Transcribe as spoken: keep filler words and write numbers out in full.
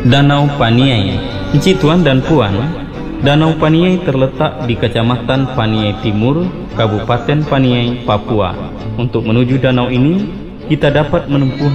Danau Paniai. Encik Tuan dan Puan, Danau Paniai terletak di Kecamatan Paniai Timur, Kabupaten Paniai, Papua. Untuk menuju danau ini, kita dapat menempuh